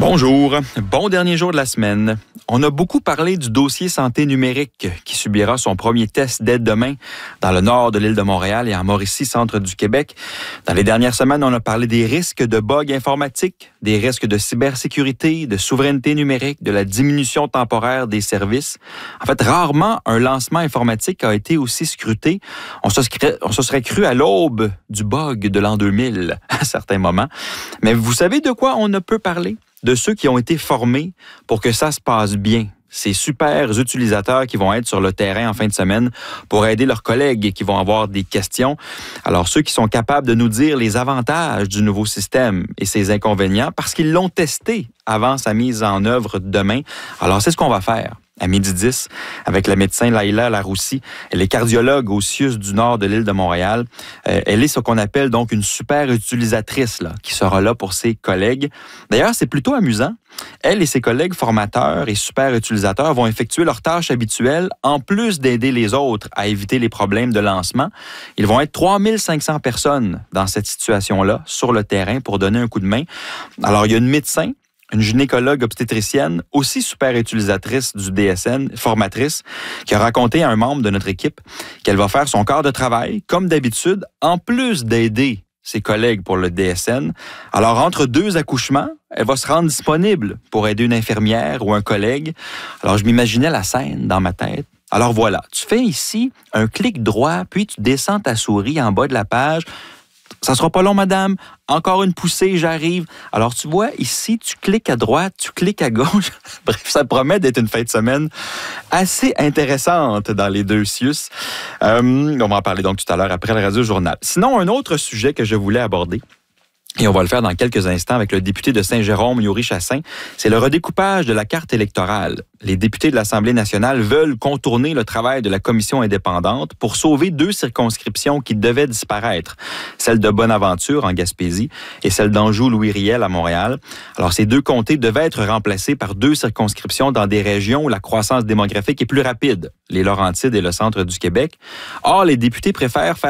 Bonjour, bon dernier jour de la semaine. On a beaucoup parlé du dossier santé numérique qui subira son premier test dès demain dans le nord de l'île de Montréal et en Mauricie, centre du Québec. Dans les dernières semaines, on a parlé des risques de bugs informatiques, des risques de cybersécurité, de souveraineté numérique, de la diminution temporaire des services. En fait, rarement un lancement informatique a été aussi scruté. On se serait cru à l'aube du bug de l'an 2000 à certains moments. Mais vous savez de quoi on ne peut parler? De ceux qui ont été formés pour que ça se passe bien. Ces super utilisateurs qui vont être sur le terrain en fin de semaine pour aider leurs collègues qui vont avoir des questions. Alors, ceux qui sont capables de nous dire les avantages du nouveau système et ses inconvénients parce qu'ils l'ont testé avant sa mise en œuvre demain. Alors, c'est ce qu'on va faire à 12h10 avec la médecin Laïla Laroussi. Elle est cardiologue au CIUS du nord de l'île de Montréal. Elle est ce qu'on appelle donc une super utilisatrice là, qui sera là pour ses collègues. D'ailleurs, c'est plutôt amusant. Elle et ses collègues formateurs et super utilisateurs vont effectuer leurs tâches habituelles en plus d'aider les autres à éviter les problèmes de lancement. Ils vont être 3500 personnes dans cette situation-là sur le terrain pour donner un coup de main. Alors, il y a une médecin, une gynécologue obstétricienne, aussi super utilisatrice du DSN, formatrice, qui a raconté à un membre de notre équipe qu'elle va faire son quart de travail, comme d'habitude, en plus d'aider ses collègues pour le DSN. Alors, entre deux accouchements, elle va se rendre disponible pour aider une infirmière ou un collègue. Alors, je m'imaginais la scène dans ma tête. Alors voilà, tu fais ici un clic droit, puis tu descends ta souris en bas de la page. Ça sera pas long, madame. Encore une poussée, j'arrive. Alors, tu vois, ici, tu cliques à droite, tu cliques à gauche. Bref, ça promet d'être une fin de semaine assez intéressante dans les deux CIUS. On va en parler donc tout à l'heure après le Radio-Journal. Sinon, un autre sujet que je voulais aborder, et on va le faire dans quelques instants avec le député de Saint-Jérôme, Yuri Chassin, c'est le redécoupage de la carte électorale. Les députés de l'Assemblée nationale veulent contourner le travail de la commission indépendante pour sauver deux circonscriptions qui devaient disparaître, celle de Bonaventure en Gaspésie et celle d'Anjou-Louis-Riel à Montréal. Alors, ces deux comtés devaient être remplacés par deux circonscriptions dans des régions où la croissance démographique est plus rapide, les Laurentides et le centre du Québec. Or, les députés préfèrent faire